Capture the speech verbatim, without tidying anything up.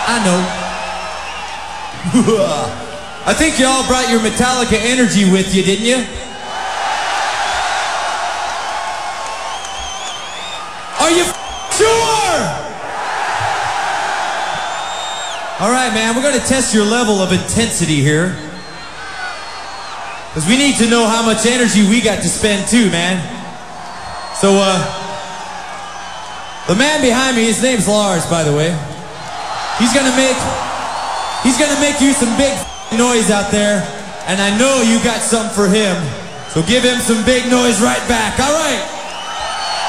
I know. I think you all brought your Metallica energy with you, didn't you? Are you sure? All right, man, we're going to test your level of intensity here. Because we need to know how much energy we got to spend too, man. So, uh, the man behind me, his name's Lars, by the way. He's gonna make, he's gonna make you some big noise out there, and I know you got something for him. So give him some big noise right back, all right?